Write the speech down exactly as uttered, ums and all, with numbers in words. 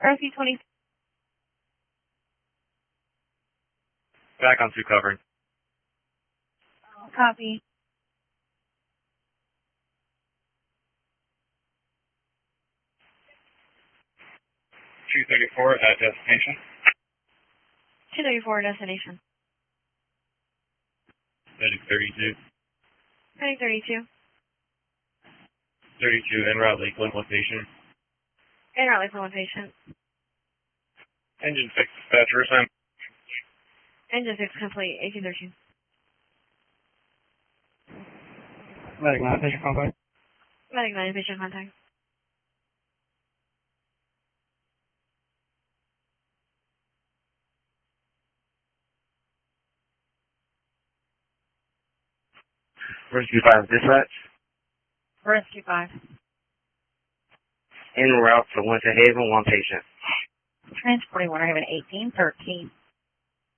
Rescue twenty. Back on two covered. Copy. two thirty-four at destination. two thirty-four destination. Heading thirty-two. Heading thirty-two. thirty-two en route Lake location. En route Lake patient. Engine six dispatcher assignment. Engine six complete. eighteen thirteen. Medic nine, patient contact. Medic nine, patient contact. Rescue five dispatch. Rescue five. En route to Winter Haven, one patient. Transporting Winter Haven eighteen thirteen.